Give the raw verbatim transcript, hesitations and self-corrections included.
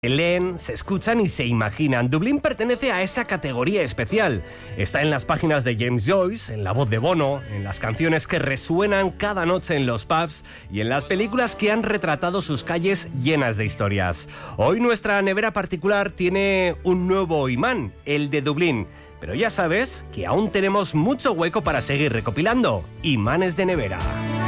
Se leen, se escuchan y se imaginan. Dublín pertenece a esa categoría especial. Está en las páginas de James Joyce, en la voz de Bono, en las canciones que resuenan cada noche en los pubs y en las películas que han retratado sus calles llenas de historias. Hoy nuestra nevera particular tiene un nuevo imán, el de Dublín. Pero ya sabes que aún tenemos mucho hueco para seguir recopilando imanes de nevera.